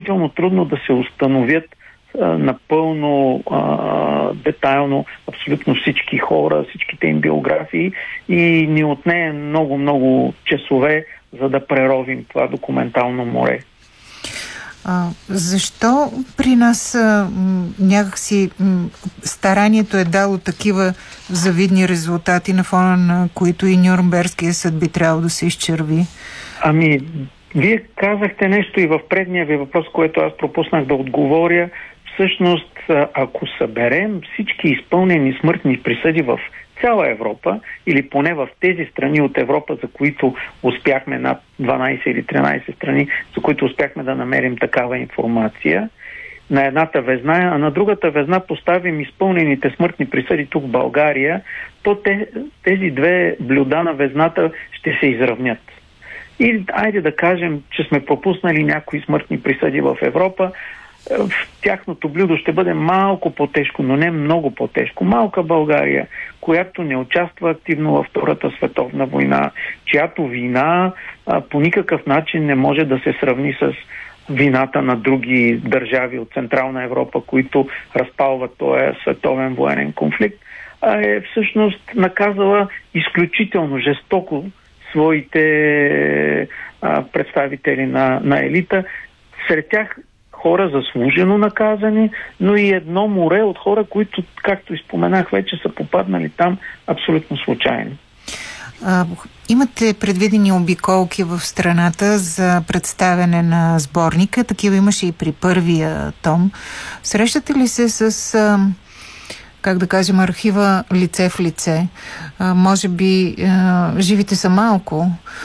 изключително трудно да се установят напълно детайлно абсолютно всички хора, всичките им биографии и ни отне много часове, за да преровим това документално море. Защо при нас някакси старанието е дало такива завидни резултати, на фона на които и Нюрнбергския съд би трябвало да се изчерви? Вие казахте нещо и в предния ви въпрос, което аз пропуснах да отговоря. Всъщност, ако съберем всички изпълнени смъртни присъди в цяла Европа, или поне в тези страни от Европа, за които успяхме, над 12 или 13 страни, за които успяхме да намерим такава информация, на едната везна, а на другата везна поставим изпълнените смъртни присъди тук в България, то тези две блюда на везната ще се изравнят. И айде да кажем, че сме пропуснали някои смъртни присъди в Европа, в тяхното блюдо ще бъде малко по-тежко, но не много по-тежко. Малка България, която не участва активно във Втората световна война, чиято вина по никакъв начин не може да се сравни с вината на други държави от Централна Европа, които разпалват този световен военен конфликт, е всъщност наказала изключително жестоко своите представители на елита. Сред тях хора заслужено наказани, но и едно море от хора, които, както изпоменах вече, са попаднали там абсолютно случайно. Имате предвидени обиколки в страната за представяне на сборника. Такива имаше и при първия том. Срещате ли се с, как да кажем, архива лице в лице? Може би живите са малко,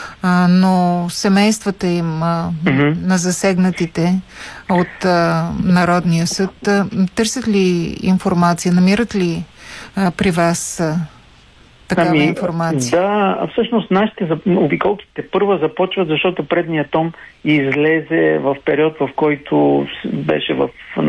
но семействата им на засегнатите от Народния съд търсят ли информация? Намират ли при вас такава информация? Да, всъщност нашите обиколките първа започват, защото предният том излезе в период, в който беше в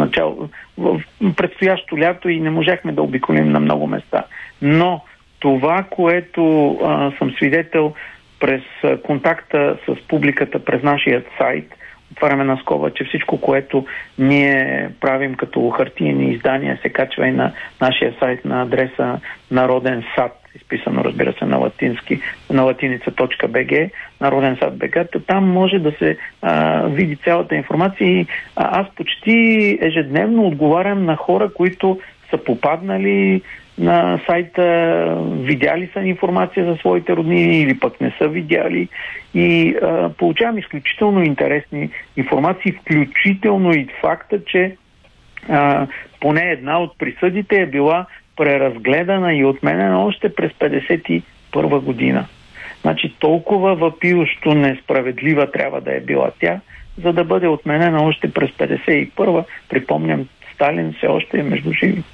предстоящо лято и не можахме да обиколим на много места. Но това, което съм свидетел през контакта с публиката през нашия сайт, отваряме на скоба, че всичко, което ние правим като хартиени издания, се качва и на нашия сайт на адреса Народен сад, изписано, разбира се, на латински, на латиница.bg, Народен сад БГ, там може да се види цялата информация и аз почти ежедневно отговарям на хора, които са попаднали на сайта, видяли са информация за своите роднини или пък не са видяли и получавам изключително интересни информации, включително и факта, че поне една от присъдите е била преразгледана и отменена още през 1951 година. Значи толкова въпиющо несправедлива трябва да е била тя, за да бъде отменена още през 1951. Припомням, Сталин все още е между живите.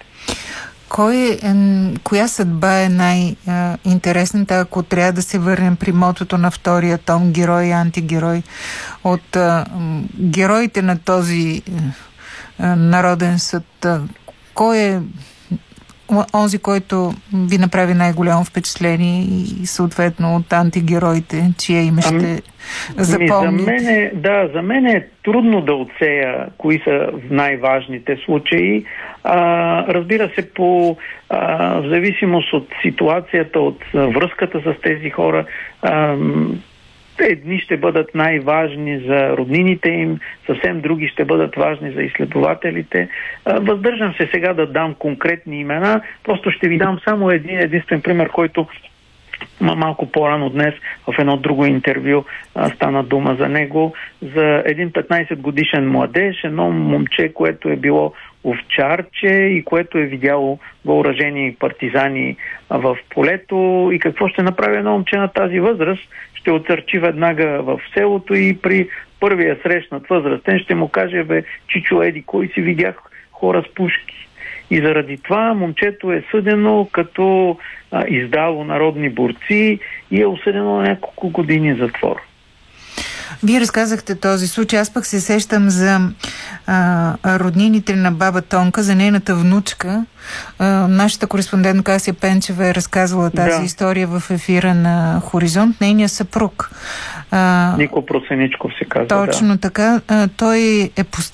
Коя съдба е най-интересната, ако трябва да се върнем при мотото на втория том герой и антигерой? От героите на този Народен съд, кой е онзи, който ви направи най-голямо впечатление и съответно от антигероите, чия име ще запомните? За мен е трудно да отсея кои са най-важните случаи. Разбира се, в зависимост от ситуацията, от връзката с тези хора, едни ще бъдат най-важни за роднините им, съвсем други ще бъдат важни за изследователите. Въздържам се сега да дам конкретни имена, просто ще ви дам само единствен пример, който малко по-рано днес в едно друго интервю стана дума за него, за един 15 годишен младеж, едно момче, което е било овчарче и което е видяло въоръжени партизани в полето и какво ще направи едно момче на тази възраст. Ще отсърчи веднага в селото и при първия срещнат възрастен ще му каже: бе, чичо, еди, кой си видях хора с пушки. И заради това момчето е съдено като издало народни борци и е осъдено на няколко години затвор. Вие разказахте този случай. Аз пък се сещам за роднините на баба Тонка, за нейната внучка. Нашата кореспондентка Ася Пенчева е разказвала тази история в ефира на Хоризонт. Нейният съпруг. Нико Просеничков се казва. Точно така. Той е